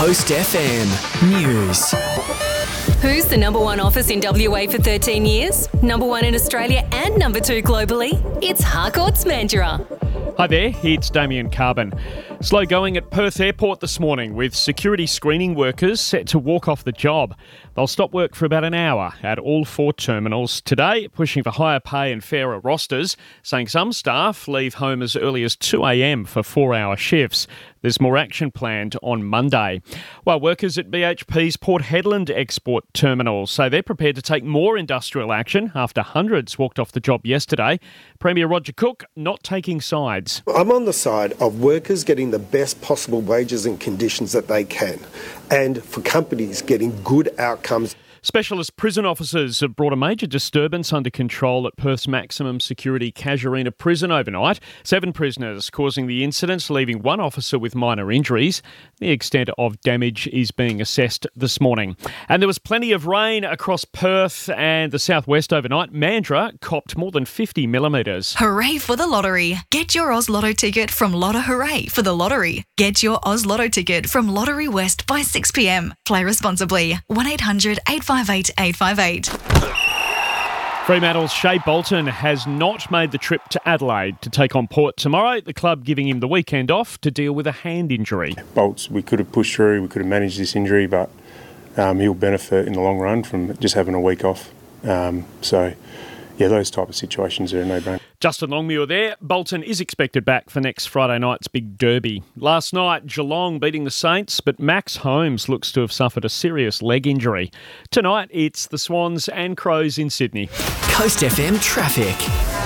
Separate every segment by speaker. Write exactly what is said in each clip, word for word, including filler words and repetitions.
Speaker 1: Coast F M News.
Speaker 2: Who's the number one office in W A for thirteen years? Number one in Australia and number two globally? It's Harcourts Mandurah.
Speaker 3: Hi there, it's Damien Carbon. Slow going at Perth Airport this morning with security screening workers set to walk off the job. They'll stop work for about an hour at all four terminals today, pushing for higher pay and fairer rosters, saying some staff leave home as early as two a.m. for four-hour shifts. There's more action planned on Monday. While workers at B H P's Port Hedland export terminal say they're prepared to take more industrial action after hundreds walked off the job yesterday, Premier Roger Cook not taking sides.
Speaker 4: I'm on the side of workers getting the best possible wages and conditions that they can, and for companies getting good outcomes.
Speaker 3: Specialist prison officers have brought a major disturbance under control at Perth's maximum security Casuarina prison overnight. Seven prisoners causing the incident, leaving one officer with minor injuries. The extent of damage is being assessed this morning. And there was plenty of rain across Perth and the southwest overnight. Mandurah copped more than fifty millimetres.
Speaker 5: Hooray for the lottery. Get your Oz Lotto ticket from Lotto Hooray for the lottery. Get your Oz Lotto ticket from Lottery West by six p.m. Play responsibly. one eight hundred eight five eight eight five eight.
Speaker 3: Fremantle's Shea Bolton has not made the trip to Adelaide to take on Port tomorrow, the club giving him the weekend off to deal with a hand injury.
Speaker 6: Bolts, we could have pushed through, we could have managed this injury, but um, he'll benefit in the long run from just having a week off. Um, so, yeah, those type of situations are a no-brainer.
Speaker 3: Justin Longmuir there. Bolton is expected back for next Friday night's big derby. Last night, Geelong beating the Saints, but Max Holmes looks to have suffered a serious leg injury. Tonight, it's the Swans and Crows in Sydney.
Speaker 1: Coast F M traffic.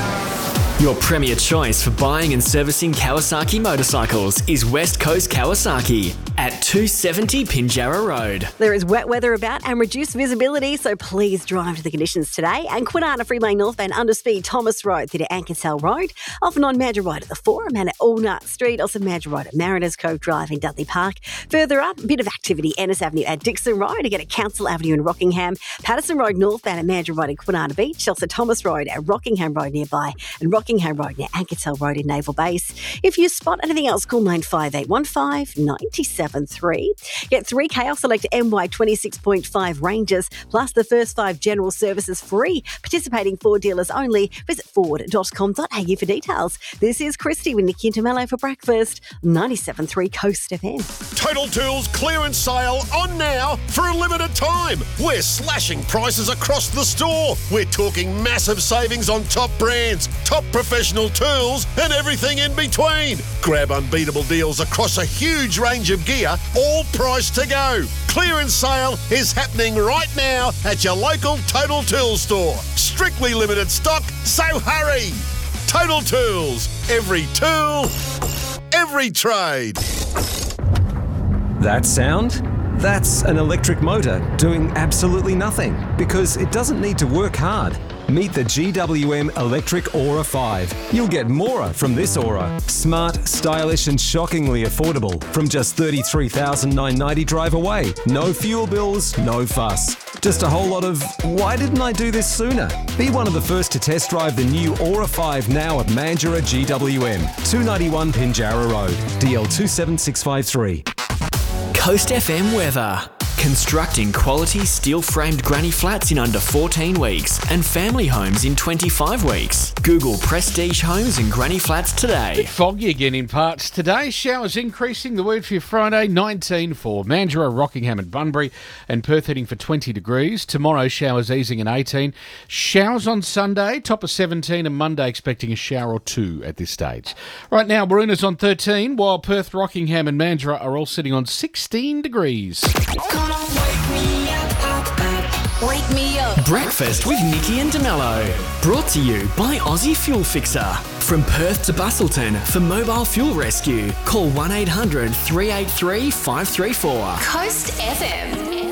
Speaker 1: Your premier choice for buying and servicing Kawasaki motorcycles is West Coast Kawasaki at two seventy Pinjarra Road.
Speaker 7: There is wet weather about and reduced visibility, so please drive to the conditions today. And Kwinana Freeway northbound underspeed Thomas Road through to Ankersell Road, off and on Madra Road at the Forum and at Allnut Street, also Madra Road at Mariners Cove Drive in Dudley Park. Further up, a bit of activity, Ennis Avenue at Dixon Road, again at Council Avenue in Rockingham, Patterson Road northbound at Madra Road in Kwinana Beach, also Thomas Road at Rockingham Road nearby, and Rockingham Road near Ankersell Road in Naval Base. If you spot anything else, call nine five eight one five nine seven three. Get three K off select M Y twenty-six point five Rangers, plus the first five general services free. Participating Ford dealers only. Visit ford dot com dot a u for details. This is Christy with Nikki and Tamello for breakfast. ninety-seven point three Coast F M.
Speaker 8: Total Tools clearance sale on now for a limited time. We're slashing prices across the store. We're talking massive savings on top brands, top professional tools and everything in between. Grab unbeatable deals across a huge range of gear, all priced to go. Clearance sale is happening right now at your local Total Tools store. Strictly limited stock, so hurry. Total Tools. Every tool, every trade.
Speaker 9: That sound? That's an electric motor doing absolutely nothing because it doesn't need to work hard. Meet the G W M Electric Aura five. You'll get more from this Aura. Smart, stylish and shockingly affordable from just thirty-three thousand nine hundred ninety drive away. No fuel bills, no fuss. Just a whole lot of, why didn't I do this sooner? Be one of the first to test drive the new Aura five now at Mandurah G W M, two ninety-one Pinjarra Road, D L two seven six five three.
Speaker 1: Coast F M weather. Constructing quality steel-framed granny flats in under fourteen weeks and family homes in twenty-five weeks. Google Prestige Homes and Granny Flats today.
Speaker 10: Foggy again in parts today. Showers increasing. The word for your Friday, nineteen for Mandurah, Rockingham and Bunbury, and Perth heading for twenty degrees. Tomorrow, showers easing and eighteen. Showers on Sunday, top of seventeen, and Monday expecting a shower or two at this stage. Right now, Waroonah's on thirteen, while Perth, Rockingham and Mandurah are all sitting on sixteen degrees.
Speaker 2: Come on, wake me up, up, up. Wake me up.
Speaker 1: Breakfast with Nikki and DeMello. Brought to you by Aussie Fuel Fixer. From Perth to Bustleton for mobile fuel rescue. Call one eight hundred three eight three five three four.
Speaker 2: Coast F M.